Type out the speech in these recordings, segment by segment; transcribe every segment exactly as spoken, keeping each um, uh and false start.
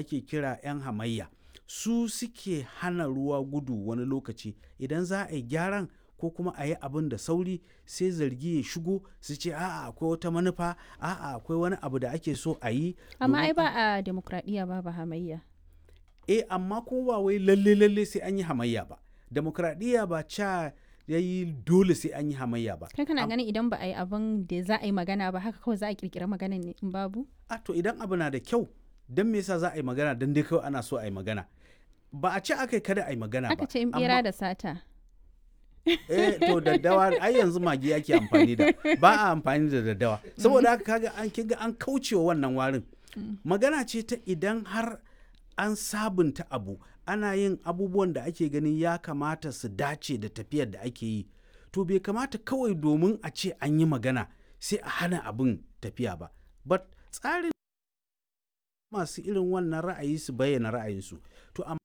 ake kira 'yan hamayya su suke hana ruwa gudu wani lokaci idan za a yi gyaran ko kuma a yi abin da sauri sai zargi ya shigo su ce a'a akwai wata manufa a'a akwai wani abu da ake so a yi. Amma ai ba a demokradiyya ba ba hamayya. Eh amma kuma ba wai lalle lalle sai an yi hamayya ba. Demokradiyya ba ca ya yi dole sai an yi hamayya ba. Kai kana ganin idan ba a yi abin da za a yi magana ba haka kawai za a kirkira magana ne in babu? A to idan abu na da kyau don me yasa za a yi magana don dai kawai ana so a yi magana. Ba a ce aka yi kada a yi magana ba. Aka ce in bera da sata. eh to daddawa ai yanzu magi ake amfani da ba a amfani da daddawa saboda haka kaga an kinga an kaucewa wannan warin. Magana ce ta idan har an sabunta abu ana yin abubuwan da ake ganin ya kamata su dace da tafiyar da ake yi to bai kamata kawai domin a ce an yi magana sai a hana abin tafiya ba. But tsarin masu irin wannan ra'ayi su bayyana ra'ayinsu to amma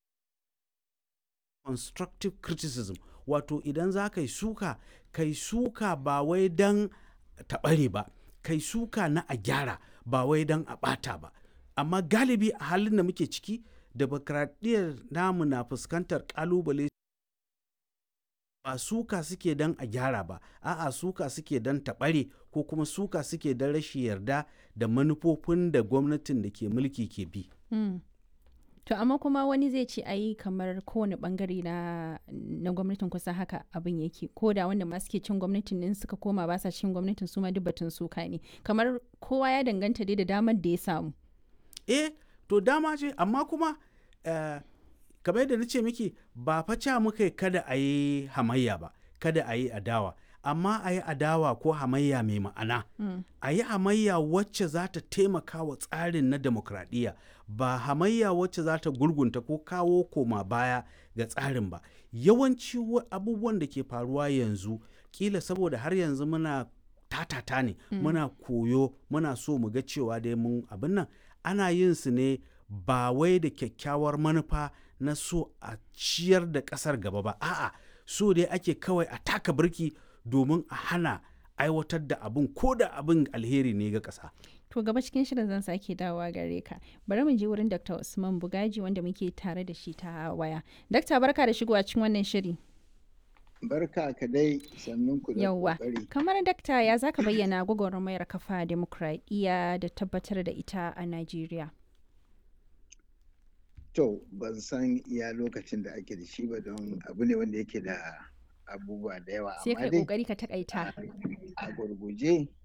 constructive criticism wato idan za ka yi suka kai suka ba wai don taɓare ba kai suka na a gyara ba wai don a ɓata ba. Amma galibi a halin da muke ciki demokradiyyar namu na fuskantar ƙalubale ba suka suke don a gyara ba a'a suka suke don taɓare ko kuma suka suke don rashin yarda da manufofin da gwamnatin da ke mulki ke bi. Mm. To amma kuma wani zai ce ayi kamar kowane bangare na, na gwamnatin kusa haka abin yake ko da wanda ma suke cin gwamnatin din suka koma ba sa cin gwamnatin su ma duk batun suka ne kamar kowa ya danganta dai da damar da ya samu. Eh to dama ce amma kuma uh, kamar yadda na ce miki ba faca muka kada a yi hamayya ba kada a yi adawa amma a yi adawa ko hamayya mai ma'ana mm. a yi hamayya wacce za ta taimaka wa tsarin na demokradiyya ba hamayya wacce za ta gurgunta ko kawo koma baya ga tsarin ba. Yawanci abubuwan da ke faruwa yanzu kila saboda har yanzu muna tatata ne mm. muna koyo muna so mu ga cewa dai mun abin nan ana yin su ne ba wai da kyakkyawar manufa na so a ciyar da ƙasar gaba ba a'a so dai ake kawai a taka birki domin a hana aiwatar da abin ko da abin alheri ne ga ƙasa. To gaba cikin shirin zan sake dawowa gare ka. Bari mu je wurin Doctor Usman Bugaji wanda muke tare da shi ta waya. Dakta barka da shigowa cikin wannan shiri. Barka ka dai sannun ku da kokari. Kamar dakta ya zaka bayyana gwagwarmayar kafa demokradiyya da tabbatar da ita a Najeriya. To ban san iya lokacin da ake da shi ba don abu ne wanda yake da abubuwa da yawa sai kai kokari ka takaita a gurguje